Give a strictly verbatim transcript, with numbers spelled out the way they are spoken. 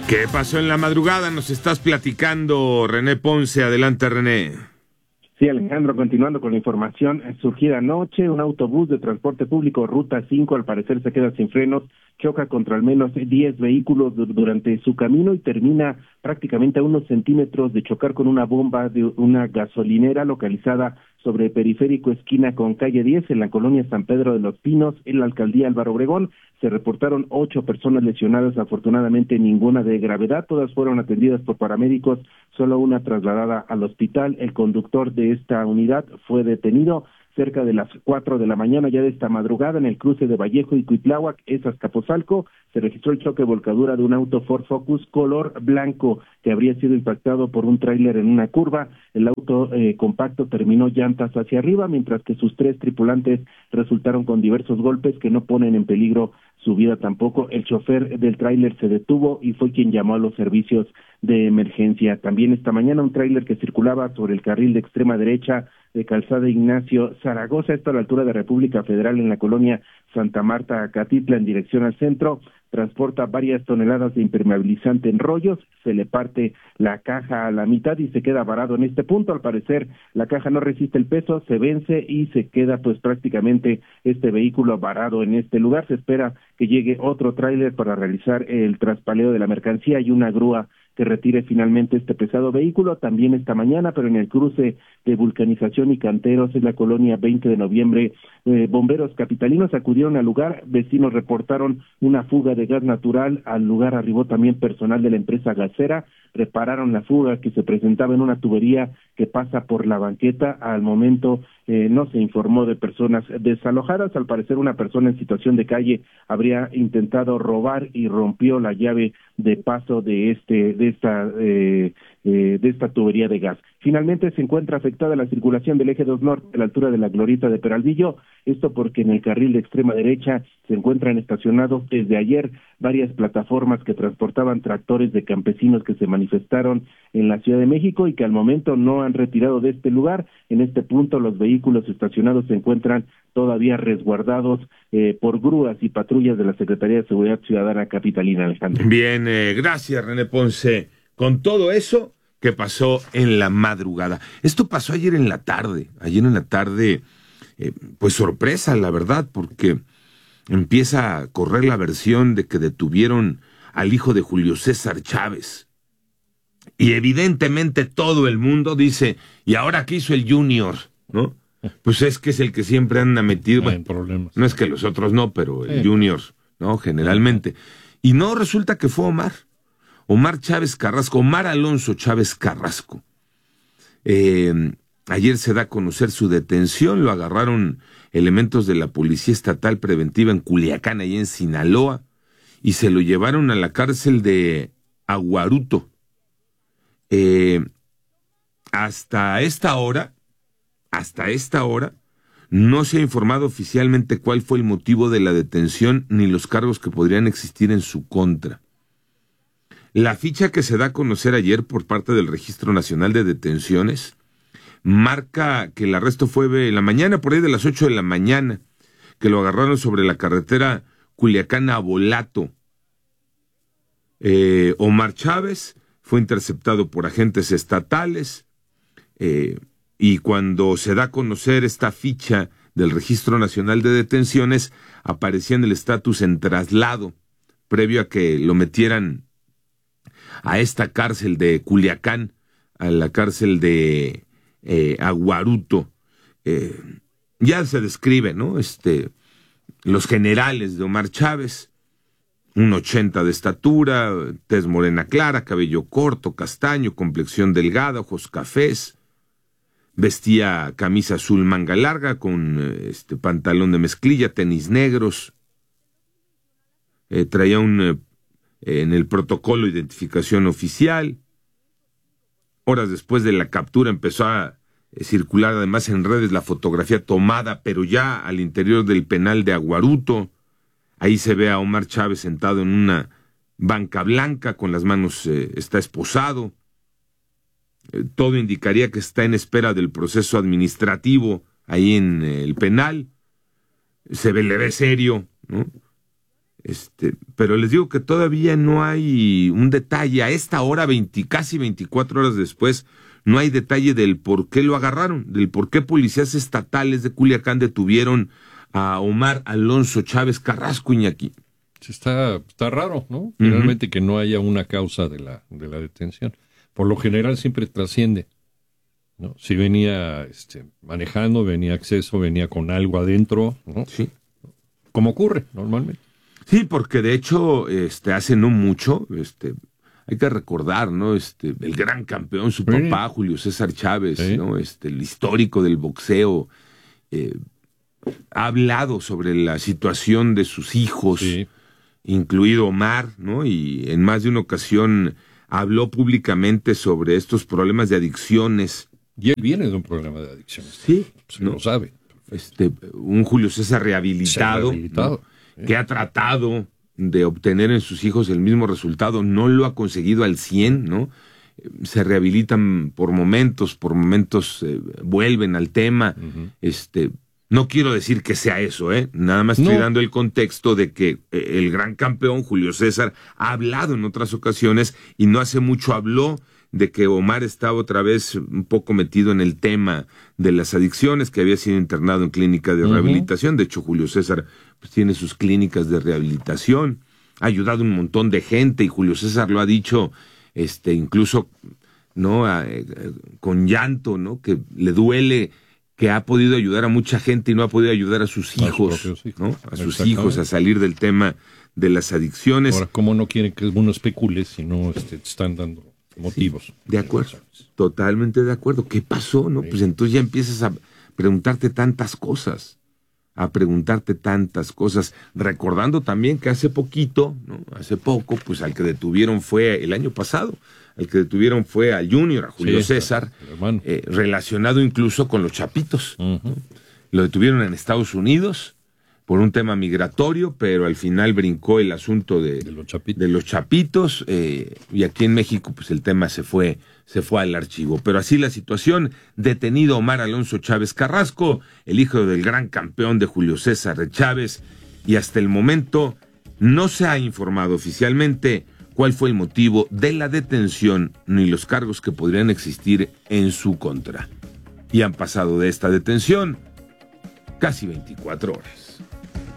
¿Qué pasó en la madrugada? Nos estás platicando, René Ponce. Adelante, René. Sí, Alejandro, continuando con la información surgida anoche, un autobús de transporte público Ruta cinco al parecer se queda sin frenos, choca contra al menos diez vehículos durante su camino y termina prácticamente a unos centímetros de chocar con una bomba de una gasolinera localizada sobre Periférico esquina con calle diez en la colonia San Pedro de los Pinos, en la alcaldía Álvaro Obregón. Se reportaron ocho personas lesionadas, afortunadamente ninguna de gravedad, todas fueron atendidas por paramédicos, solo una trasladada al hospital. El conductor de esta unidad fue detenido cerca de las cuatro de la mañana ya de esta madrugada en el cruce de Vallejo y Cuitláhuac, es Azcapotzalco. Se registró el choque volcadura de un auto Ford Focus color blanco que habría sido impactado por un tráiler en una curva. El auto eh, compacto terminó llantas hacia arriba, mientras que sus tres tripulantes resultaron con diversos golpes que no ponen en peligro su vida tampoco. El chofer del tráiler se detuvo y fue quien llamó a los servicios de emergencia. También esta mañana un tráiler que circulaba sobre el carril de extrema derecha de Calzada Ignacio Zaragoza, esto a la altura de República Federal en la colonia Santa Marta, Acatitla, en dirección al centro, transporta varias toneladas de impermeabilizante en rollos, se le parte la caja a la mitad y se queda varado en este punto. Al parecer la caja no resiste el peso, se vence y se queda pues prácticamente este vehículo varado en este lugar. Se espera que llegue otro tráiler para realizar el traspaleo de la mercancía y una grúa que retire finalmente este pesado vehículo. También esta mañana, pero en el cruce de Vulcanización y Canteros, en la colonia veinte de noviembre, eh, bomberos capitalinos acudieron al lugar, vecinos reportaron una fuga de gas natural, al lugar arribó también personal de la empresa gasera, repararon la fuga que se presentaba en una tubería que pasa por la banqueta. Al momento eh, no se informó de personas desalojadas. Al parecer una persona en situación de calle habría intentado robar y rompió la llave de paso de este de esta eh, eh, de esta tubería de gas. Finalmente se encuentra afectada la circulación del eje dos norte a la altura de la Glorieta de Peralvillo, esto porque en el carril de extrema derecha se encuentran estacionados desde ayer varias plataformas que transportaban tractores de campesinos que se manifestaron en la Ciudad de México y que al momento no han retirado de este lugar. En este punto los vehículos estacionados se encuentran todavía resguardados eh, por grúas y patrullas de la Secretaría de Seguridad Ciudadana capitalina, Alejandro. Bien, eh, gracias, René Ponce. Con todo eso que pasó en la madrugada. Esto pasó ayer en la tarde. Ayer en la tarde, eh, pues sorpresa, la verdad, porque empieza a correr la versión de que detuvieron al hijo de Julio César Chávez. Y evidentemente todo el mundo dice, ¿y ahora qué hizo el Junior? ¿No? Pues es que es el que siempre anda metido. No hay problemas. No es que los otros no, pero el Sí. Junior, ¿no? Generalmente. Y no, resulta que fue Omar. Omar Chávez Carrasco, Omar Alonso Chávez Carrasco. Eh, ayer se da a conocer su detención, lo agarraron elementos de la Policía Estatal Preventiva en Culiacán, ahí en Sinaloa, y se lo llevaron a la cárcel de Aguaruto. Eh, hasta esta hora, hasta esta hora, no se ha informado oficialmente cuál fue el motivo de la detención ni los cargos que podrían existir en su contra. La ficha que se da a conocer ayer por parte del Registro Nacional de Detenciones marca que el arresto fue en la mañana, por ahí de las ocho de la mañana, que lo agarraron sobre la carretera Culiacán-Abolato. Eh, Omar Chávez fue interceptado por agentes estatales eh, y cuando se da a conocer esta ficha del Registro Nacional de Detenciones, aparecía en el estatus en traslado, previo a que lo metieran a esta cárcel de Culiacán, a la cárcel de eh, Aguaruto. Eh, ya se describe, ¿no? Este, los generales de Omar Chávez, un ochenta de estatura, tez morena clara, cabello corto, castaño, complexión delgada, ojos cafés, vestía camisa azul manga larga con este pantalón de mezclilla, tenis negros, eh, traía un eh, en el protocolo de identificación oficial. Horas después de la captura empezó a eh, circular además en redes la fotografía tomada, pero ya al interior del penal de Aguaruto. Ahí se ve a Omar Chávez sentado en una banca blanca, con las manos, eh, está esposado. Eh, todo indicaría que está en espera del proceso administrativo ahí en eh, el penal. Se ve, le ve serio, ¿no? Este, pero les digo que todavía no hay un detalle. A esta hora, veinte, casi veinticuatro horas después, no hay detalle del por qué lo agarraron, del por qué policías estatales de Culiacán detuvieron a Omar Alonso Chávez Carrasco, Iñaki. Sí, está, está raro, ¿no? Realmente uh-huh. que no haya una causa de la, de la detención. Por lo general siempre trasciende, ¿no? Si venía este, manejando, venía acceso, venía con algo adentro, ¿no? Sí. Como ocurre normalmente. Sí, porque de hecho, este, hace no mucho, este, hay que recordar, ¿no? Este, el gran campeón, su sí. papá, Julio César Chávez, sí. ¿no? Este, el histórico del boxeo, eh, ha hablado sobre la situación de sus hijos, sí. incluido Omar, ¿no? Y en más de una ocasión habló públicamente sobre estos problemas de adicciones. Y él viene de un problema de adicciones. Sí, se ¿no? lo sabe. Este, un Julio César rehabilitado, rehabilitado. ¿no? que ha tratado de obtener en sus hijos el mismo resultado, no lo ha conseguido al cien, ¿no? Se rehabilitan por momentos, por momentos eh, vuelven al tema. Uh-huh. Este, no quiero decir que sea eso, ¿eh? Nada más estoy no. dando el contexto de que eh, el gran campeón Julio César ha hablado en otras ocasiones y no hace mucho habló de que Omar estaba otra vez un poco metido en el tema de las adicciones, que había sido internado en clínica de uh-huh. rehabilitación. De hecho, Julio César pues, tiene sus clínicas de rehabilitación, ha ayudado a un montón de gente y Julio César lo ha dicho, este, incluso, ¿no? A, eh, con llanto, ¿no? Que le duele que ha podido ayudar a mucha gente y no ha podido ayudar a sus hijos, a, hijos, ¿no? A sus hijos a salir del tema de las adicciones. Ahora, ¿cómo no quieren que uno especule si no este, te están dando motivos? Sí, de acuerdo, totalmente de acuerdo. ¿Qué pasó, no? Sí. Pues entonces ya empiezas a preguntarte tantas cosas, a preguntarte tantas cosas, recordando también que hace poquito, ¿no? Hace poco, pues al que detuvieron fue el año pasado, al que detuvieron fue al Junior, a Julio sí, César, eh, relacionado incluso con los Chapitos. Uh-huh. ¿no? Lo detuvieron en Estados Unidos por un tema migratorio, pero al final brincó el asunto de, de los Chapitos, de los chapitos eh, y aquí en México pues el tema se fue, se fue al archivo. Pero así la situación, detenido Omar Alonso Chávez Carrasco, el hijo del gran campeón de Julio César Chávez, y hasta el momento no se ha informado oficialmente cuál fue el motivo de la detención ni los cargos que podrían existir en su contra. Y han pasado de esta detención casi veinticuatro horas.